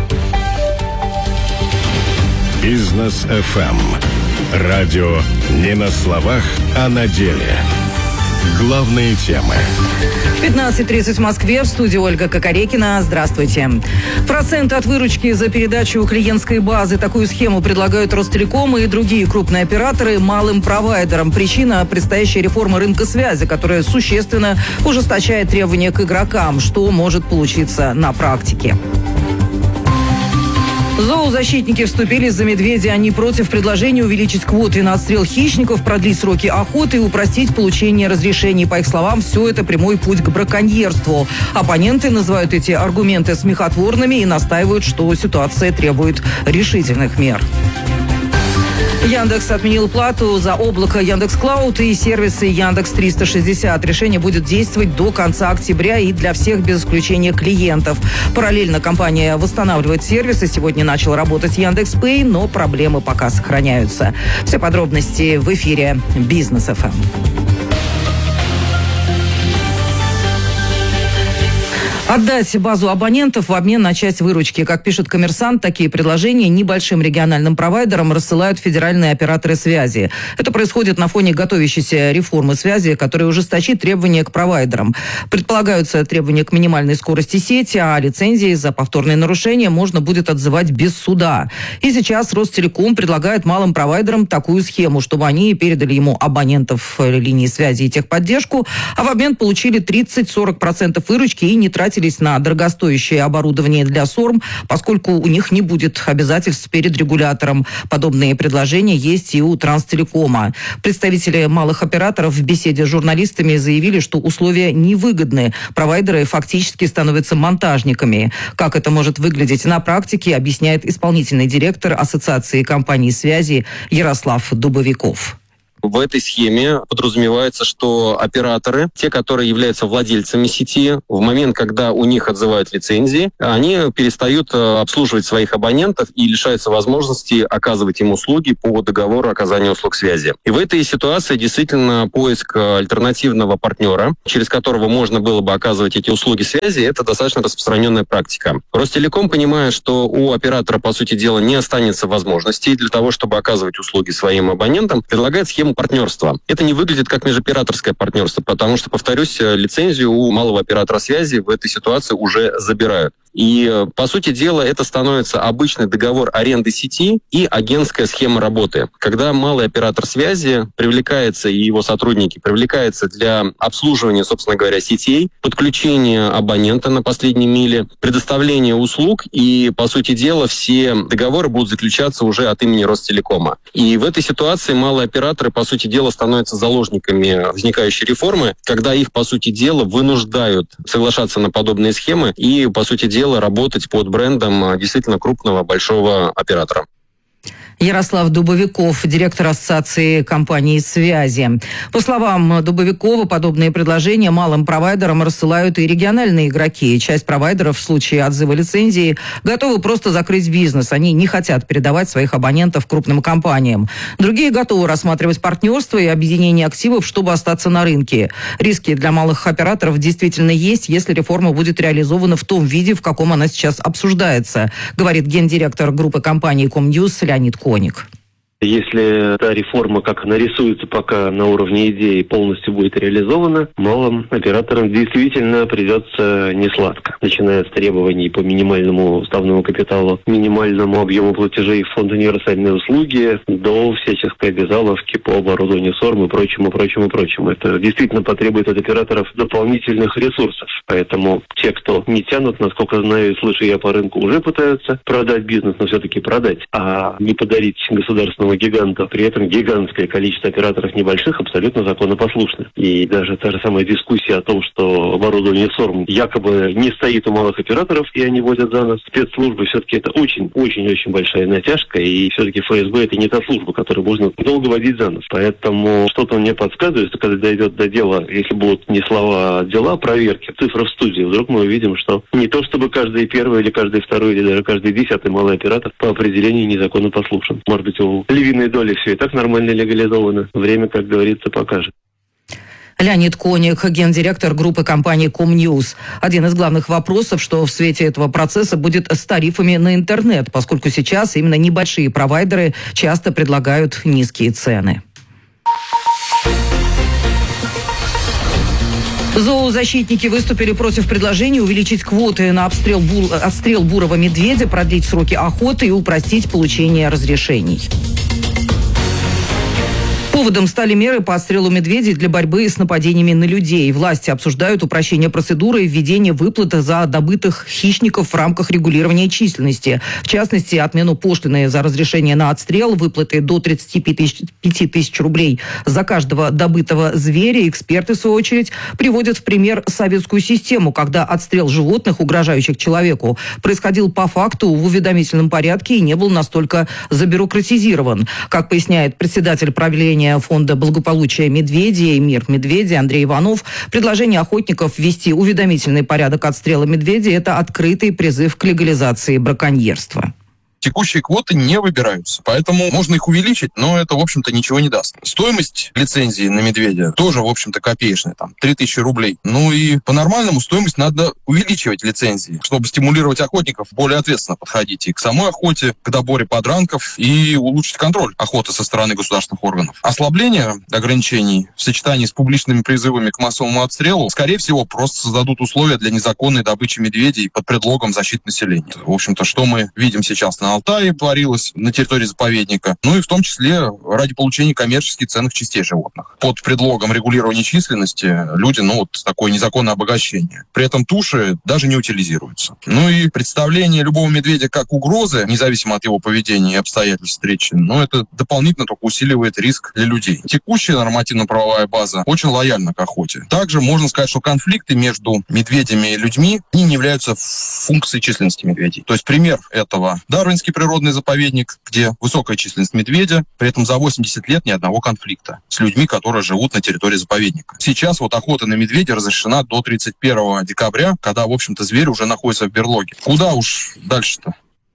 Бизнес ФМ. Радио не на словах, а на деле. Главные темы. 15:30 в Москве, в студии Ольга Кокорекина. Здравствуйте. Процент от выручки за передачу клиентской базы. Такую схему предлагают Ростелеком и другие крупные операторы малым провайдерам. Причина – предстоящая реформа рынка связи, которая существенно ужесточает требования к игрокам. Что может получиться на практике? Зоозащитники вступились за медведя. Они против предложения увеличить квоты на отстрел хищников, продлить сроки охоты и упростить получение разрешений. По их словам, все это прямой путь к браконьерству. Оппоненты называют эти аргументы смехотворными и настаивают, что ситуация требует решительных мер. Яндекс отменил плату за облако Яндекс.Клауд и сервисы Яндекс 360. Решение будет действовать до конца октября и для всех без исключения клиентов. Параллельно компания восстанавливает сервисы. Сегодня начал работать Яндекс.Пэй, но проблемы пока сохраняются. Все подробности в эфире Бизнес ФМ. Отдать базу абонентов в обмен на часть выручки. Как пишет «Коммерсант», такие предложения небольшим региональным провайдерам рассылают федеральные операторы связи. Это происходит на фоне готовящейся реформы связи, которая ужесточит требования к провайдерам. Предполагаются требования к минимальной скорости сети, а лицензии за повторные нарушения можно будет отзывать без суда. И сейчас Ростелеком предлагает малым провайдерам такую схему, чтобы они передали ему абонентов линии связи и техподдержку, а в обмен получили 30-40% выручки и не тратили на дорогостоящее оборудование для СОРМ, поскольку у них не будет обязательств перед регулятором. Подобные предложения есть и у Транстелекома. Представители малых операторов в беседе с журналистами заявили, что условия невыгодны. Провайдеры фактически становятся монтажниками. Как это может выглядеть на практике, объясняет исполнительный директор Ассоциации компаний связи Ярослав Дубовиков. В этой схеме подразумевается, что операторы, те, которые являются владельцами сети, в момент, когда у них отзывают лицензии, они перестают обслуживать своих абонентов и лишаются возможности оказывать им услуги по договору оказания услуг связи. И в этой ситуации действительно поиск альтернативного партнера, через которого можно было бы оказывать эти услуги связи, это достаточно распространенная практика. Ростелеком, понимая, что у оператора, по сути дела, не останется возможностей для того, чтобы оказывать услуги своим абонентам, предлагает схему партнерства. Это не выглядит как межоператорское партнерство, потому что, повторюсь, лицензию у малого оператора связи в этой ситуации уже забирают. И, по сути дела, это становится обычный договор аренды сети и агентская схема работы. Когда малый оператор связи привлекается, и его сотрудники привлекаются для обслуживания, собственно говоря, сетей, подключения абонента на последней миле, предоставления услуг, и, по сути дела, все договоры будут заключаться уже от имени Ростелекома. И в этой ситуации малые операторы, по сути дела, становятся заложниками возникающей реформы, когда их, по сути дела, вынуждают соглашаться на подобные схемы и, по сути дела, работать под брендом действительно крупного большого оператора. Ярослав Дубовиков, директор Ассоциации компаний связи. По словам Дубовикова, подобные предложения малым провайдерам рассылают и региональные игроки. Часть провайдеров в случае отзыва лицензии готовы просто закрыть бизнес. Они не хотят передавать своих абонентов крупным компаниям. Другие готовы рассматривать партнерство и объединение активов, чтобы остаться на рынке. Риски для малых операторов действительно есть, если реформа будет реализована в том виде, в каком она сейчас обсуждается, говорит гендиректор группы компаний Комньюз Леонид Коник. Если та реформа, как она рисуется пока на уровне идеи, полностью будет реализована, малым операторам действительно придется несладко. Начиная с требований по минимальному уставному капиталу, минимальному объему платежей в фонд универсальной услуги, до всяческой обязаловки по оборудованию СОРМ и прочему. Это действительно потребует от операторов дополнительных ресурсов. Поэтому те, кто не тянут, насколько знаю и слышу я по рынку, уже пытаются продать бизнес, но все-таки продать, а не подарить государственному гиганта. При этом гигантское количество операторов небольших абсолютно законопослушных. И даже та же самая дискуссия о том, что оборудование СОРМ якобы не стоит у малых операторов, и они водят за нас спецслужбы, все-таки это очень-очень большая натяжка, и все-таки ФСБ это не та служба, которую можно долго водить за нас. Поэтому что-то мне подсказывает, что когда дойдет до дела, если будут не слова, а дела, проверки, цифры в студии, вдруг мы увидим, что не то чтобы каждый первый или каждый второй или даже каждый 10-й малый оператор по определению незаконопослушен. Может быть, у львиной доли все и так нормально легализовано. Время, как говорится, покажет. Леонид Коник, гендиректор группы компании Комньюз. Один из главных вопросов, что в свете этого процесса будет с тарифами на интернет, поскольку сейчас именно небольшие провайдеры часто предлагают низкие цены. Зоозащитники выступили против предложения увеличить квоты на отстрел бурого медведя, продлить сроки охоты и упростить получение разрешений. Поводом стали меры по отстрелу медведей для борьбы с нападениями на людей. Власти обсуждают упрощение процедуры и введение выплат за добытых хищников в рамках регулирования численности. В частности, отмену пошлины за разрешение на отстрел, выплаты до 35 тысяч рублей за каждого добытого зверя. Эксперты, в свою очередь, приводят в пример советскую систему, когда отстрел животных, угрожающих человеку, происходил по факту в уведомительном порядке и не был настолько забюрократизирован. Как поясняет председатель правления Фонда благополучия медведей «Мир медведей» Андрей Иванов, предложение охотников ввести уведомительный порядок отстрела медведей – это открытый призыв к легализации браконьерства. Текущие квоты не выбираются, поэтому можно их увеличить, но это, в общем-то, ничего не даст. Стоимость лицензии на медведя тоже, в общем-то, копеечная, 3000 рублей. Ну и по-нормальному стоимость надо увеличивать лицензии, чтобы стимулировать охотников более ответственно подходить и к самой охоте, к доборе подранков и улучшить контроль охоты со стороны государственных органов. Ослабление ограничений в сочетании с публичными призывами к массовому отстрелу, скорее всего, просто создадут условия для незаконной добычи медведей под предлогом защиты населения. В общем-то, что мы видим сейчас на Алтае творилось на территории заповедника, ну и в том числе ради получения коммерчески ценных частей животных. Под предлогом регулирования численности люди, такое незаконное обогащение. При этом туши даже не утилизируются. Ну и представление любого медведя как угрозы, независимо от его поведения и обстоятельств встречи, это дополнительно только усиливает риск для людей. Текущая нормативно-правовая база очень лояльна к охоте. Также можно сказать, что конфликты между медведями и людьми не являются функцией численности медведей. То есть пример этого — Дарвинский природный заповедник, где высокая численность медведя, при этом за 80 лет ни одного конфликта с людьми, которые живут на территории заповедника. Сейчас охота на медведя разрешена до 31 декабря, когда, в общем-то, зверь уже находится в берлоге. Куда уж дальше-то?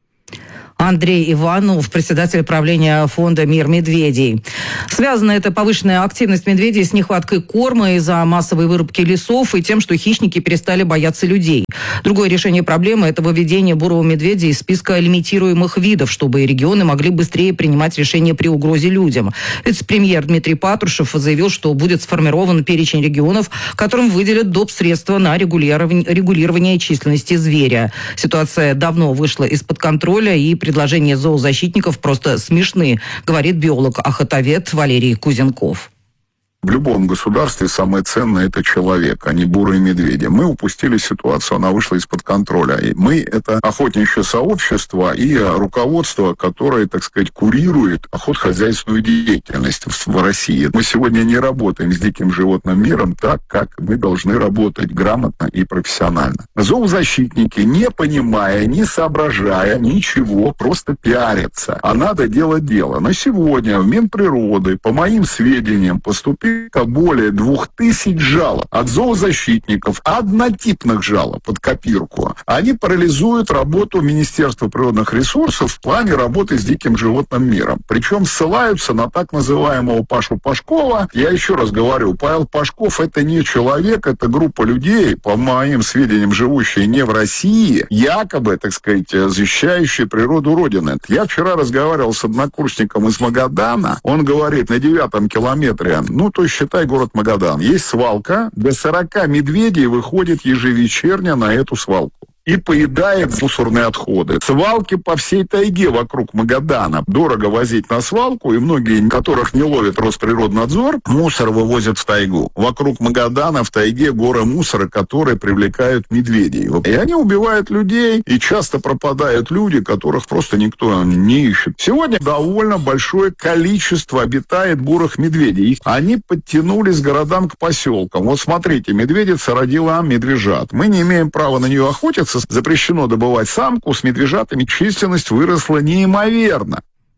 Андрей Иванов, председатель правления фонда «Мир медведей». Связана эта повышенная активность медведей с нехваткой корма из-за массовой вырубки лесов и тем, что хищники перестали бояться людей. Другое решение проблемы – это выведение бурого медведя из списка лимитируемых видов, чтобы регионы могли быстрее принимать решения при угрозе людям. Вице-премьер Дмитрий Патрушев заявил, что будет сформирован перечень регионов, которым выделят доп. Средства на регулирование численности зверя. Ситуация давно вышла из-под контроля, и предложения зоозащитников просто смешны, говорит биолог-охотовед Валерий Кузенков. В любом государстве самое ценное – это человек, а не бурые медведи. Мы упустили ситуацию, она вышла из-под контроля. И мы – это охотничье сообщество и руководство, которое, курирует охотхозяйственную деятельность в России. Мы сегодня не работаем с диким животным миром так, как мы должны работать грамотно и профессионально. Зоозащитники, не понимая, не соображая ничего, просто пиарятся. А надо делать дело. На сегодня в Минприроды, по моим сведениям, поступили более 2000 жалоб от зоозащитников, однотипных жалоб под копирку. Они парализуют работу Министерства природных ресурсов в плане работы с диким животным миром. Причем ссылаются на так называемого Пашу Пашкова. Я еще раз говорю, Павел Пашков — это не человек, это группа людей, по моим сведениям, живущие не в России, якобы, защищающие природу Родины. Я вчера разговаривал с однокурсником из Магадана. Он говорит, на 9-м километре, считай город Магадан, есть свалка, до 40 медведей выходит ежевечерне на эту свалку и поедает мусорные отходы. Свалки по всей тайге вокруг Магадана. Дорого возить на свалку, и многие, которых не ловит Росприроднадзор, мусор вывозят в тайгу. Вокруг Магадана в тайге горы мусора, которые привлекают медведей. И они убивают людей, и часто пропадают люди, которых просто никто не ищет. Сегодня довольно большое количество обитает бурых медведей. Они подтянулись к городам, к поселкам. Вот смотрите, медведица родила медвежат. Мы не имеем права на нее охотиться, запрещено добывать самку, с медвежатами численность выросла неимоверно.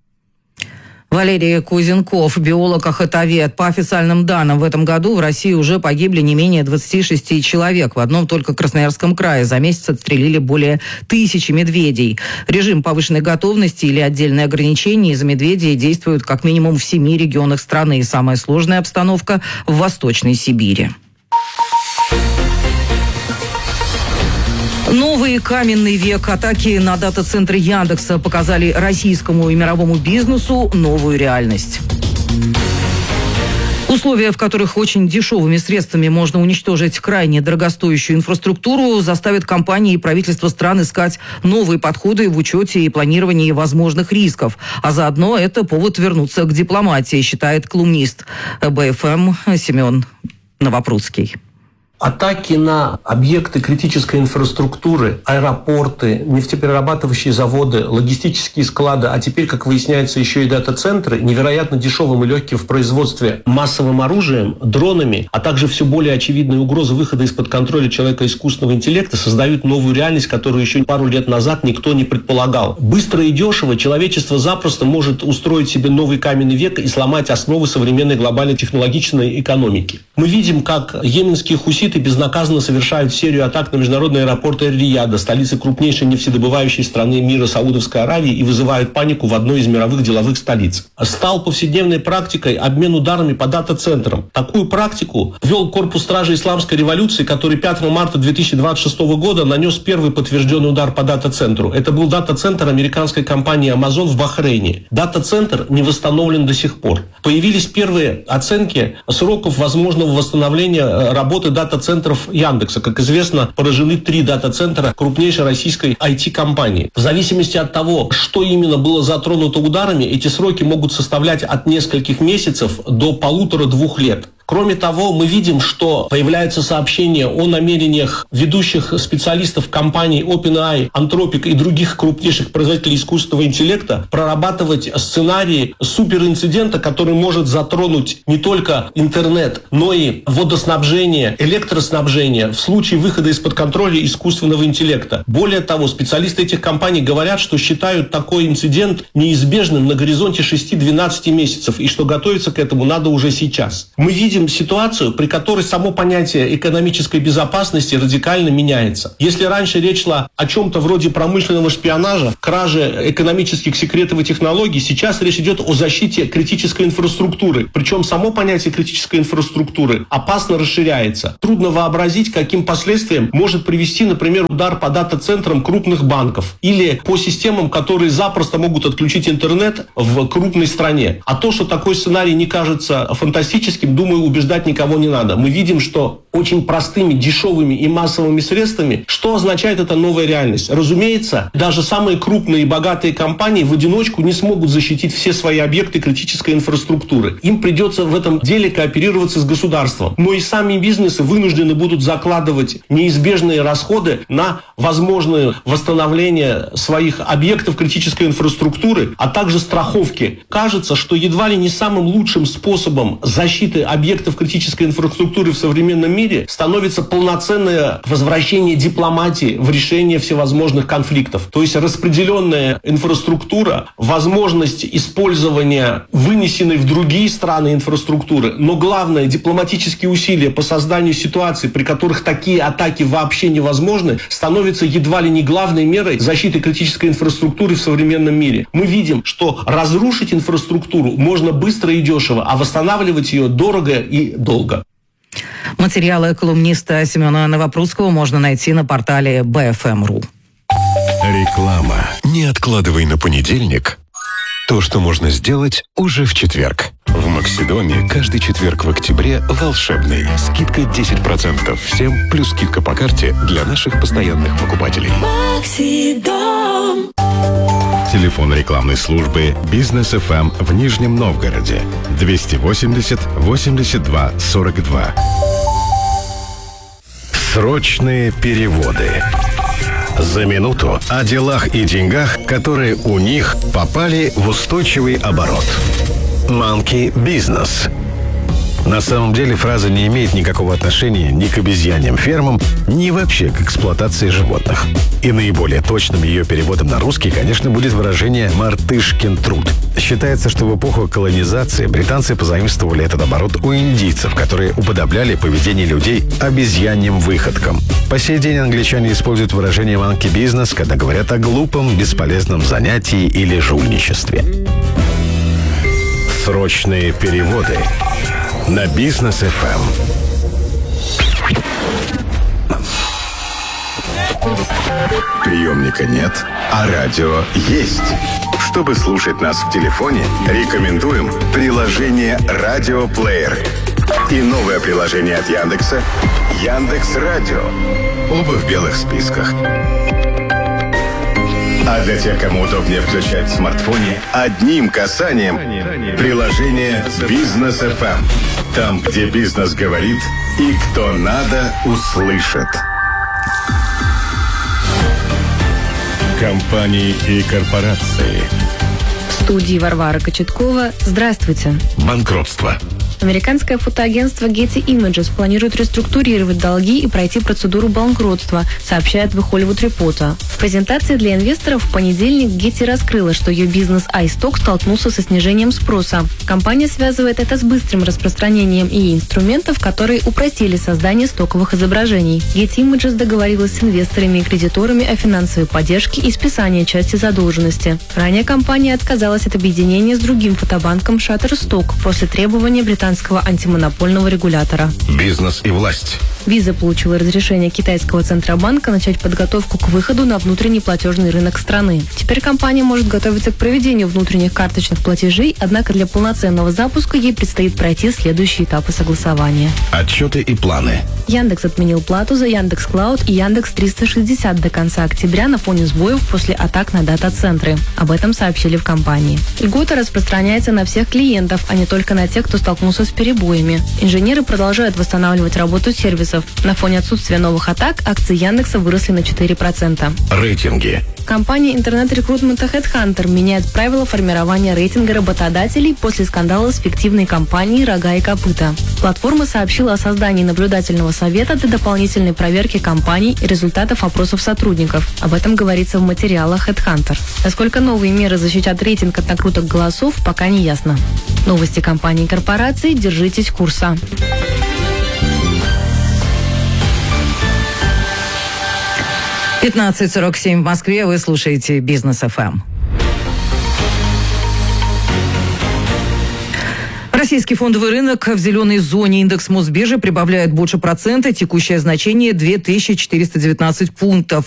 Валерий Кузенков, биолог-охотовед. По официальным данным, в этом году в России уже погибли не менее 26 человек. В одном только Красноярском крае за месяц отстрелили более 1000 медведей. Режим повышенной готовности или отдельные ограничения из-за медведей действуют как минимум в 7 регионах страны. И самая сложная обстановка в Восточной Сибири. Новый каменный век. Атаки на дата-центры Яндекса показали российскому и мировому бизнесу новую реальность. Условия, в которых очень дешевыми средствами можно уничтожить крайне дорогостоящую инфраструктуру, заставят компании и правительства стран искать новые подходы в учете и планировании возможных рисков. А заодно это повод вернуться к дипломатии, считает колумнист БФМ Семен Новопрудский. Атаки на объекты критической инфраструктуры, аэропорты, нефтеперерабатывающие заводы, логистические склады, а теперь, как выясняется, еще и дата-центры, невероятно дешевым и легким в производстве массовым оружием, дронами, а также все более очевидные угрозы выхода из-под контроля человека искусственного интеллекта создают новую реальность, которую еще пару лет назад никто не предполагал. Быстро и дешево человечество запросто может устроить себе новый каменный век и сломать основы современной глобальной технологичной экономики. Мы видим, как йеменские хуситы безнаказанно совершают серию атак на международные аэропорты Эр-Рияда, столицы крупнейшей нефтедобывающей страны мира Саудовской Аравии, и вызывают панику в одной из мировых деловых столиц. Стал повседневной практикой обмен ударами по дата-центрам. Такую практику ввел Корпус стражи Исламской революции, который 5 марта 2026 года нанес первый подтвержденный удар по дата-центру. Это был дата-центр американской компании Amazon в Бахрейне. Дата-центр не восстановлен до сих пор. Появились первые оценки сроков возможного восстановления работы дата-центров Яндекса. Как известно, поражены 3 дата-центра крупнейшей российской IT-компании. В зависимости от того, что именно было затронуто ударами, эти сроки могут составлять от нескольких месяцев до 1,5-2 лет. Кроме того, мы видим, что появляются сообщения о намерениях ведущих специалистов компаний OpenAI, Anthropic и других крупнейших производителей искусственного интеллекта прорабатывать сценарии суперинцидента, который может затронуть не только интернет, но и водоснабжение, электроснабжение в случае выхода из-под контроля искусственного интеллекта. Более того, специалисты этих компаний говорят, что считают такой инцидент неизбежным на горизонте 6-12 месяцев и что готовиться к этому надо уже сейчас. Мы видим ситуацию, при которой само понятие экономической безопасности радикально меняется. Если раньше речь шла о чем-то вроде промышленного шпионажа, краже экономических секретов и технологий, сейчас речь идет о защите критической инфраструктуры. Причем само понятие критической инфраструктуры опасно расширяется. Трудно вообразить, каким последствиям может привести, например, удар по дата-центрам крупных банков или по системам, которые запросто могут отключить интернет в крупной стране. А то, что такой сценарий не кажется фантастическим, думаю, убеждать никого не надо. Мы видим, что очень простыми, дешевыми и массовыми средствами, что означает эта новая реальность? Разумеется, даже самые крупные и богатые компании в одиночку не смогут защитить все свои объекты критической инфраструктуры. Им придется в этом деле кооперироваться с государством. Но и сами бизнесы вынуждены будут закладывать неизбежные расходы на возможное восстановление своих объектов критической инфраструктуры, а также страховки. Кажется, что едва ли не самым лучшим способом защиты объектов критической инфраструктуры в современном мире становится полноценное возвращение дипломатии в решение всевозможных конфликтов. То есть распределенная инфраструктура, возможность использования вынесенной в другие страны инфраструктуры, но главное, дипломатические усилия по созданию ситуаций, при которых такие атаки вообще невозможны, становятся едва ли не главной мерой защиты критической инфраструктуры в современном мире. Мы видим, что разрушить инфраструктуру можно быстро и дешево, а восстанавливать ее дорого и долго. Материалы колумниста Семена Новопрудского можно найти на портале BFM.ru. Реклама. Не откладывай на понедельник то, что можно сделать уже в четверг. В Максидоме каждый четверг в октябре волшебный. Скидка 10% всем, плюс скидка по карте для наших постоянных покупателей. Максидом. Телефон рекламной службы «Бизнес ФМ» в Нижнем Новгороде 280 82 42. Срочные переводы. За минуту о делах и деньгах, которые у них попали в устойчивый оборот. Monkey Business. На самом деле фраза не имеет никакого отношения ни к обезьяньим фермам, ни вообще к эксплуатации животных. И наиболее точным ее переводом на русский, конечно, будет выражение «мартышкин труд». Считается, что в эпоху колонизации британцы позаимствовали этот оборот у индийцев, которые уподобляли поведение людей обезьяньим выходкам. По сей день англичане используют выражение «monkey business», когда говорят о глупом, бесполезном занятии или жульничестве. Срочные переводы на Бизнес ФМ. Приемника нет, а радио есть. Чтобы слушать нас в телефоне, рекомендуем приложение «Радиоплеер». И новое приложение от Яндекса Яндекс.Радио. Оба в белых списках. А для тех, кому удобнее включать в смартфоне, одним касанием приложение Бизнес FM. Там, где бизнес говорит и кто надо, услышит. Компании и корпорации. В студии Варвара Кочеткова. Здравствуйте. Банкротство. Американское фотоагентство Getty Images планирует реструктурировать долги и пройти процедуру банкротства, сообщает The Hollywood Reporter. В презентации для инвесторов в понедельник Getty раскрыла, что ее бизнес iStock столкнулся со снижением спроса. Компания связывает это с быстрым распространением и инструментов, которые упростили создание стоковых изображений. Getty Images договорилась с инвесторами и кредиторами о финансовой поддержке и списании части задолженности. Ранее компания отказалась от объединения с другим фотобанком Shutterstock после требования британского антимонопольного регулятора. Бизнес и власть. Visa получила разрешение китайского Центробанка начать подготовку к выходу на внутренний платежный рынок страны. Теперь компания может готовиться к проведению внутренних карточных платежей, однако для полноценного запуска ей предстоит пройти следующие этапы согласования. Отчеты и планы. Яндекс отменил плату за Яндекс.Клауд и Яндекс 360 до конца октября на фоне сбоев после атак на дата-центры. Об этом сообщили в компании. Льгота распространяется на всех клиентов, а не только на тех, кто столкнулся с перебоями. Инженеры продолжают восстанавливать работу сервисов. На фоне отсутствия новых атак акции Яндекса выросли на 4%. Рейтинги. Компания интернет-рекрутмента HeadHunter меняет правила формирования рейтинга работодателей после скандала с фиктивной компанией «Рога и копыта». Платформа сообщила о создании наблюдательного совета для дополнительной проверки компаний и результатов опросов сотрудников. Об этом говорится в материалах HeadHunter. Насколько новые меры защитят рейтинг от накруток голосов, пока не ясно. Новости компаний и корпораций. Держитесь курса. 15:47 в Москве. Вы слушаете Бизнес ФМ. Российский фондовый рынок в зеленой зоне. Индекс Мосбиржи прибавляет больше процента. Текущее значение 2419 пунктов.